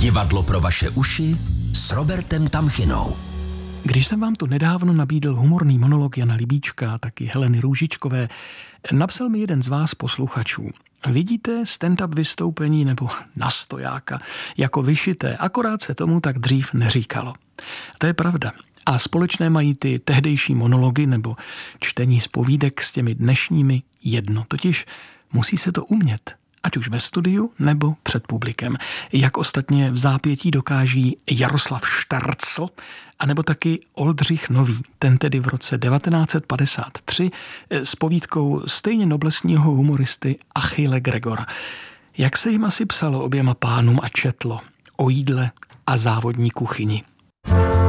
Divadlo pro vaše uši s Robertem Tamchinou. Když jsem vám tu nedávno nabídl humorný monolog Jana Libíčka a taky Heleny Růžičkové, napsal mi jeden z vás posluchačů. Vidíte stand-up vystoupení nebo na stojáka jako vyšité, akorát se tomu tak dřív neříkalo. To je pravda. A společné mají ty tehdejší monology nebo čtení zpovídek s těmi dnešními jedno. Totiž musí se to umět. Ať už ve studiu nebo před publikem. Jak ostatně v zápětí dokáží Jaroslav Štarcl, anebo taky Oldřich Nový, ten tedy v roce 1953 s povídkou stejně noblesního humoristy Achille Gregora. Jak se jim asi psalo oběma pánům a četlo o jídle a závodní kuchyni.